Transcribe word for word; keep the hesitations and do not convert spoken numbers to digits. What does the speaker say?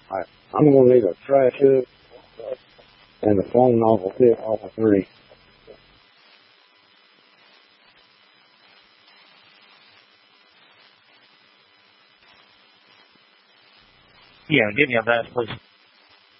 I, I'm going to need a trash hook and a phone off of it, off of three. Yeah, get me a vest, please.